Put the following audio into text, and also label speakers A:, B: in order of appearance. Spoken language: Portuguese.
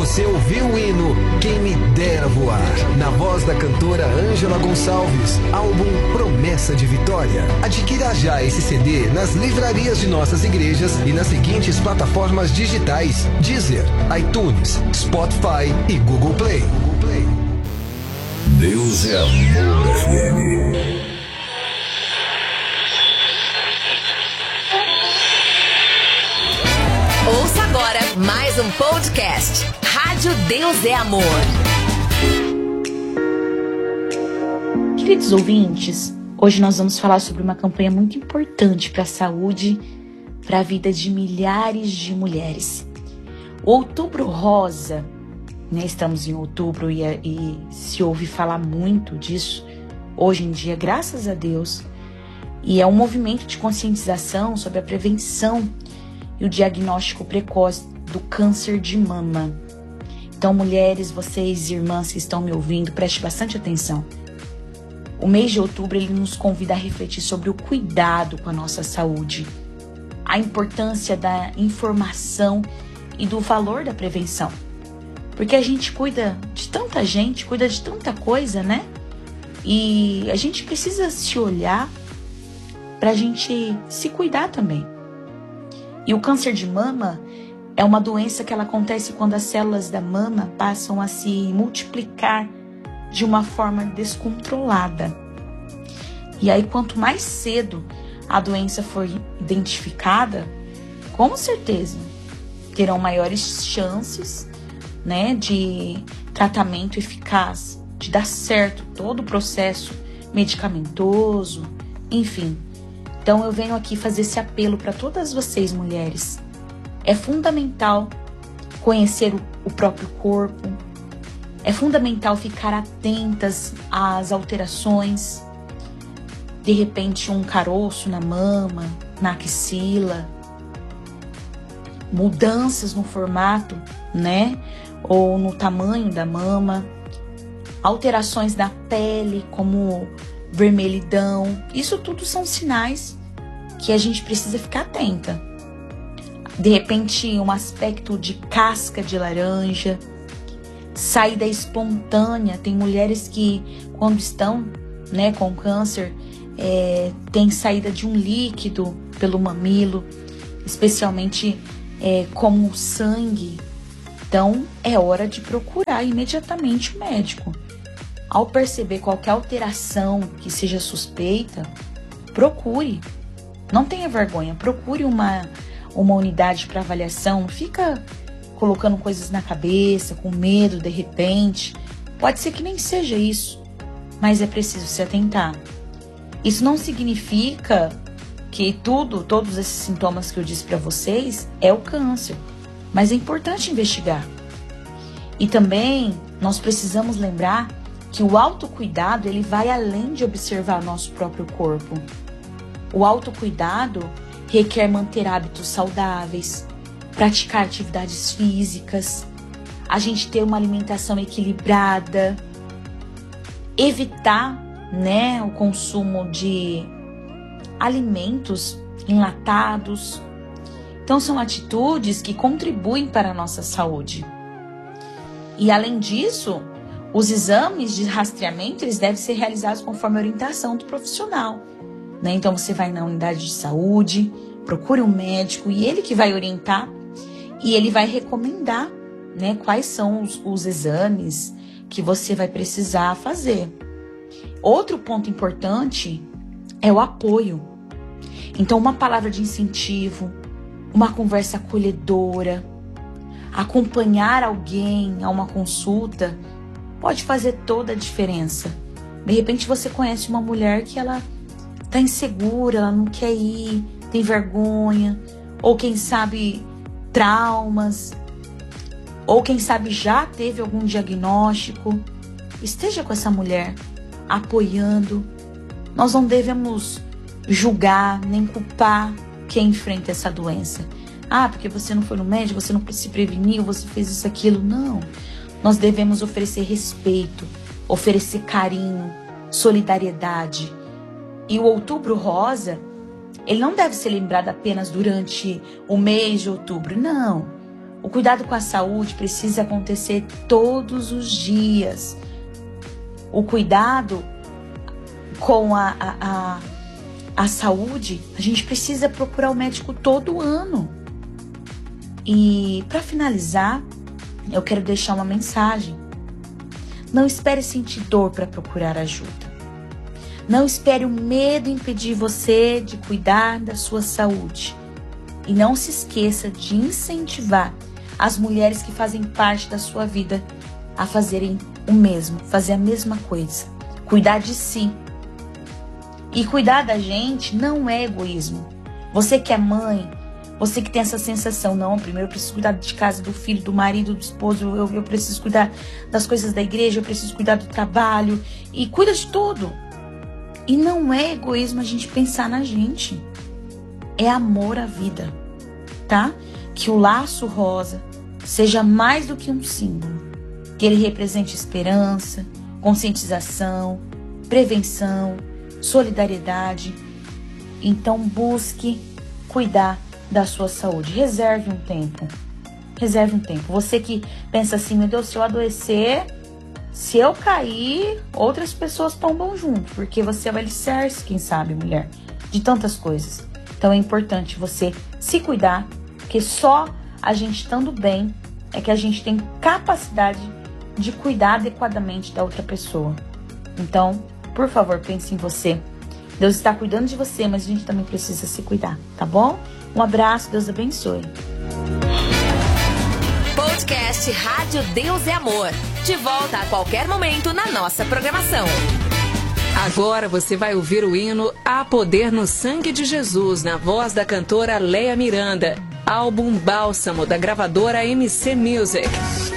A: Você ouviu o hino Quem Me Dera Voar, na voz da cantora Ângela Gonçalves, álbum Promessa de Vitória. Adquira já esse CD nas livrarias de nossas igrejas e nas seguintes plataformas digitais: Deezer, iTunes, Spotify e Google Play.
B: Deus é Amor FM.
C: Ouça agora mais um podcast. Rádio Deus é Amor.
D: Queridos ouvintes, hoje nós vamos falar sobre uma campanha muito importante para a saúde, para a vida de milhares de mulheres. O Outubro Rosa, estamos em outubro e se ouve falar muito disso hoje em dia, graças a Deus. E é um movimento de conscientização sobre a prevenção e o diagnóstico precoce do câncer de mama. Então, mulheres, vocês, irmãs que estão me ouvindo, preste bastante atenção. O mês de outubro, ele nos convida a refletir sobre o cuidado com a nossa saúde, a importância da informação e do valor da prevenção. Porque a gente cuida de tanta gente, cuida de tanta coisa, né? E a gente precisa se olhar para a gente se cuidar também. E o câncer de mama é uma doença que ela acontece quando as células da mama passam a se multiplicar de uma forma descontrolada. E aí, quanto mais cedo a doença for identificada, com certeza terão maiores chances, de tratamento eficaz, de dar certo todo o processo medicamentoso, enfim. Então eu venho aqui fazer esse apelo para todas vocês, mulheres. É fundamental conhecer o próprio corpo. É fundamental ficar atentas às alterações. De repente, um caroço na mama, na axila. Mudanças no formato, ou no tamanho da mama. Alterações na pele, como vermelhidão. Isso tudo são sinais que a gente precisa ficar atenta. De repente, um aspecto de casca de laranja, saída espontânea. Tem mulheres que, quando estão com câncer, tem saída de um líquido pelo mamilo, especialmente como sangue. Então, é hora de procurar imediatamente o médico. Ao perceber qualquer alteração que seja suspeita, procure. Não tenha vergonha, procure uma unidade para avaliação. Não fica colocando coisas na cabeça, com medo de repente. Pode ser que nem seja isso, mas é preciso se atentar. Isso não significa que todos esses sintomas que eu disse para vocês é o câncer, mas é importante investigar. E também nós precisamos lembrar que o autocuidado, ele vai além de observar o nosso próprio corpo. O autocuidado requer manter hábitos saudáveis, praticar atividades físicas, a gente ter uma alimentação equilibrada, evitar, o consumo de alimentos enlatados. Então, são atitudes que contribuem para a nossa saúde. E, além disso, os exames de rastreamento, eles devem ser realizados conforme a orientação do profissional. Então, você vai na unidade de saúde, procure um médico e ele que vai orientar e ele vai recomendar, quais são os exames que você vai precisar fazer. Outro ponto importante é o apoio. Então, uma palavra de incentivo, uma conversa acolhedora, acompanhar alguém a uma consulta pode fazer toda a diferença. De repente você conhece uma mulher que ela está insegura, ela não quer ir, tem vergonha, ou quem sabe traumas, ou quem sabe já teve algum diagnóstico. Esteja com essa mulher, apoiando. Nós não devemos julgar nem culpar quem enfrenta essa doença. Porque você não foi no médico, você não se preveniu, você fez isso, aquilo. Não. Nós devemos oferecer respeito, oferecer carinho, solidariedade. E o Outubro Rosa, ele não deve ser lembrado apenas durante o mês de outubro. Não. O cuidado com a saúde precisa acontecer todos os dias. O cuidado com a saúde, a gente precisa procurar o médico todo ano. E para finalizar, eu quero deixar uma mensagem. Não espere sentir dor para procurar ajuda. Não espere o medo impedir você de cuidar da sua saúde. E não se esqueça de incentivar as mulheres que fazem parte da sua vida a fazerem o mesmo, fazer a mesma coisa. Cuidar de si. E cuidar da gente não é egoísmo. Você que é mãe, você que tem essa sensação, não, primeiro eu preciso cuidar de casa, do filho, do marido, do esposo, eu preciso cuidar das coisas da igreja, eu preciso cuidar do trabalho, e cuida de tudo. E não é egoísmo a gente pensar na gente. É amor à vida, tá? Que o laço rosa seja mais do que um símbolo. Que ele represente esperança, conscientização, prevenção, solidariedade. Então busque cuidar da sua saúde. Reserve um tempo. Reserve um tempo. Você que pensa assim, meu Deus, se eu adoecer, se eu cair, outras pessoas tombam junto. Porque você é o alicerce, quem sabe, mulher, de tantas coisas. Então é importante você se cuidar, porque só a gente estando bem é que a gente tem capacidade de cuidar adequadamente da outra pessoa. Então, por favor, pense em você. Deus está cuidando de você, mas a gente também precisa se cuidar, tá bom? Um abraço, Deus abençoe.
C: Podcast Rádio Deus é Amor. De volta a qualquer momento na nossa programação.
E: Agora você vai ouvir o hino Há Poder no Sangue de Jesus, na voz da cantora Léa Miranda. Álbum Bálsamo, da gravadora MC Music.